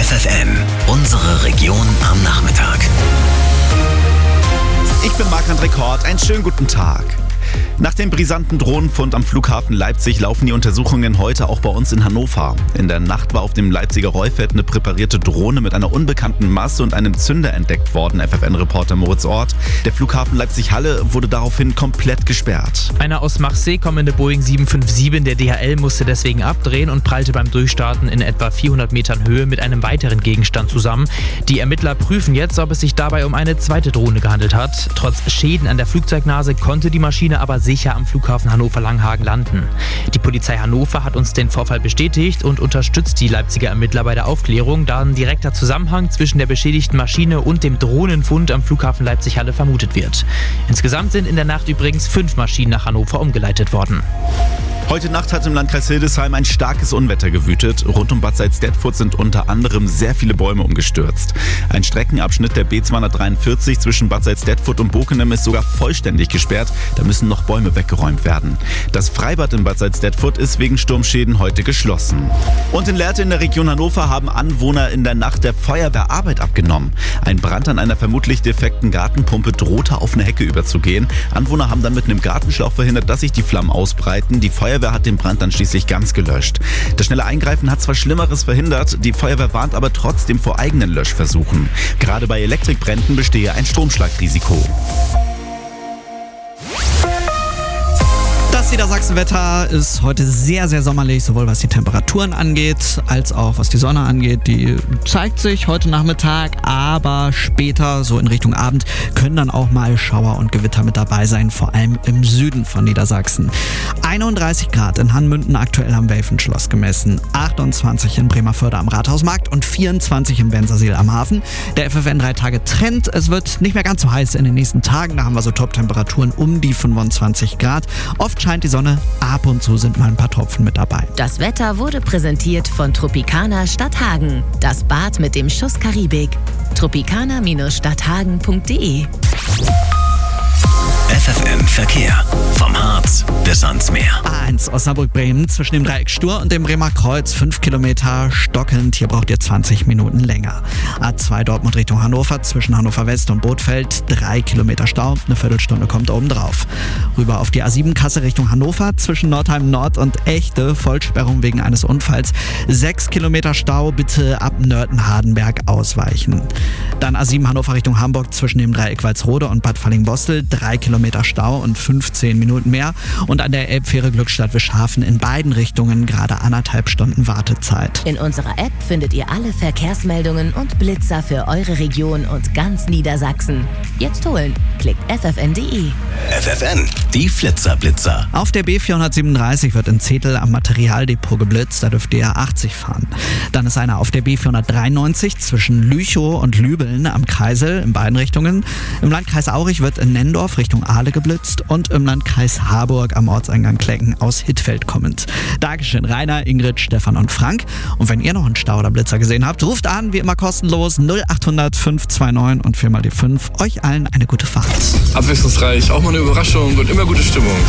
FFN, unsere Region am Nachmittag. Ich bin Marc-André Kort, einen schönen guten Tag. Nach dem brisanten Drohnenfund am Flughafen Leipzig laufen die Untersuchungen heute auch bei uns in Hannover. In der Nacht war auf dem Leipziger Rollfeld eine präparierte Drohne mit einer unbekannten Masse und einem Zünder entdeckt worden, FFN-Reporter Moritz Ort. Der Flughafen Leipzig-Halle wurde daraufhin komplett gesperrt. Eine aus Marseille kommende Boeing 757 der DHL musste deswegen abdrehen und prallte beim Durchstarten in etwa 400 Metern Höhe mit einem weiteren Gegenstand zusammen. Die Ermittler prüfen jetzt, ob es sich dabei um eine zweite Drohne gehandelt hat. Trotz Schäden an der Flugzeugnase konnte die Maschine aber sicher am Flughafen Hannover-Langhagen landen. Die Polizei Hannover hat uns den Vorfall bestätigt und unterstützt die Leipziger Ermittler bei der Aufklärung, da ein direkter Zusammenhang zwischen der beschädigten Maschine und dem Drohnenfund am Flughafen Leipzig-Halle vermutet wird. Insgesamt sind in der Nacht übrigens 5 Maschinen nach Hannover umgeleitet worden. Heute Nacht hat im Landkreis Hildesheim ein starkes Unwetter gewütet. Rund um Bad Salzdetfurt sind unter anderem sehr viele Bäume umgestürzt. Ein Streckenabschnitt der B243 zwischen Bad Salzdetfurt und Bockenem ist sogar vollständig gesperrt. Da müssen noch Bäume weggeräumt werden. Das Freibad in Bad Salzdetfurt ist wegen Sturmschäden heute geschlossen. Und in Lehrte in der Region Hannover haben Anwohner in der Nacht der Feuerwehr Arbeit abgenommen. Ein Brand an einer vermutlich defekten Gartenpumpe drohte auf eine Hecke überzugehen. Anwohner haben dann mit einem Gartenschlauch verhindert, dass sich die Flammen ausbreiten. Die Feuerwehr hat den Brand dann schließlich ganz gelöscht. Das schnelle Eingreifen hat zwar Schlimmeres verhindert, die Feuerwehr warnt aber trotzdem vor eigenen Löschversuchen. Gerade bei Elektrikbränden bestehe ein Stromschlagrisiko. Das Niedersachsenwetter ist heute sehr, sehr sommerlich, sowohl was die Temperaturen angeht, als auch was die Sonne angeht. Die zeigt sich heute Nachmittag, aber später, so in Richtung Abend, können dann auch mal Schauer und Gewitter mit dabei sein, vor allem im Süden von Niedersachsen. 31 Grad in Hanmünden aktuell am Welfenschloss gemessen, 28 in Bremerförde am Rathausmarkt und 24 im Bensersiel am Hafen. Der FFN 3-Tage-Trend, es wird nicht mehr ganz so heiß in den nächsten Tagen, da haben wir so Top-Temperaturen um die 25 Grad. Oft scheint die Sonne, ab und zu sind mal ein paar Tropfen mit dabei. Das Wetter wurde präsentiert von Tropicana Stadthagen. Das Bad mit dem Schuss Karibik. Tropicana-stadthagen.de FFN Verkehr. Vom Harz bis ans Meer. A1 Osnabrück-Bremen zwischen dem Dreieck Stur und dem Bremer Kreuz 5 Kilometer stockend. Hier braucht ihr 20 Minuten länger. A2 Dortmund Richtung Hannover zwischen Hannover West und Bothfeld 3 Kilometer Stau. Eine Viertelstunde kommt oben drauf. Rüber auf die A7 Kassel Richtung Hannover zwischen Nordheim Nord und Echte. Vollsperrung wegen eines Unfalls. 6 Kilometer Stau. Bitte ab Nörten-Hardenberg ausweichen. Dann A7 Hannover Richtung Hamburg zwischen dem Dreieck Walsrode und Bad Fallingbostel 3 Kilometer Stau und 15 Minuten mehr. Und an der Elbfähre Glückstadt-Wischhafen in beiden Richtungen gerade 1,5 Stunden Wartezeit. In unserer App findet ihr alle Verkehrsmeldungen und Blitzer für eure Region und ganz Niedersachsen. Jetzt holen. Klickt ffn.de. FFN, die Flitzer-Blitzer. Auf der B437 wird in Zetel am Materialdepot geblitzt, da dürft ihr 80 fahren. Dann ist einer auf der B493 zwischen Lüchow und Lübeln am Kreisel in beiden Richtungen. Im Landkreis Aurich wird in Nendorf Richtung Ahle geblitzt und im Landkreis Harburg am Ortseingang Klecken aus Hittfeld kommend. Dankeschön Rainer, Ingrid, Stefan und Frank. Und wenn ihr noch einen Stau oder Blitzer gesehen habt, ruft an, wie immer kostenlos 0800 529 und 4 mal die 5. Euch allen eine gute Fahrt. Abwechslungsreich, auch mal eine Überraschung und immer gute Stimmung.